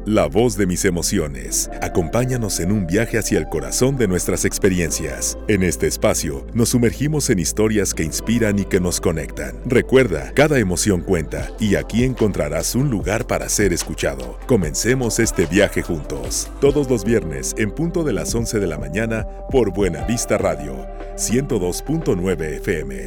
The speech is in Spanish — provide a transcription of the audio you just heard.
la voz de mis emociones. Acompáñanos en un viaje hacia el corazón de nuestras experiencias. En este espacio, nos sumergimos en historias que inspiran y que nos conectan. Recuerda, cada emoción cuenta y aquí encontrarás un lugar para ser escuchado. Comencemos este viaje juntos. Todos los viernes, en punto de las 11 de la mañana, por Buena Vista Radio, 102.9 FM.